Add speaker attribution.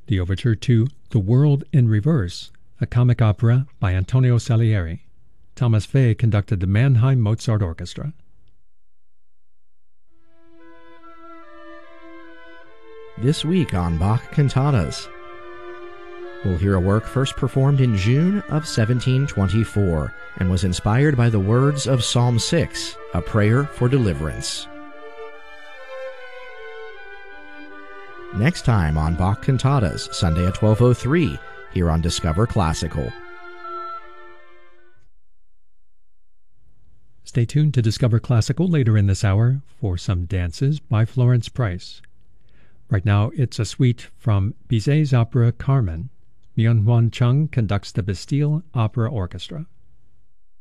Speaker 1: The overture to The World in Reverse, a comic opera by Antonio Salieri. Thomas Fay conducted the Mannheim Mozart Orchestra.
Speaker 2: This week on Bach Cantatas, we'll hear a work first performed in June of 1724 and was inspired by the words of Psalm 6, a prayer for deliverance. Next time on Bach Cantatas, Sunday at 12:03, here on Discover Classical.
Speaker 1: Stay tuned to Discover Classical later in this hour for some dances by Florence Price. Right now, it's a suite from Bizet's opera Carmen. Myung-Hwan Chung conducts the Bastille Opera Orchestra.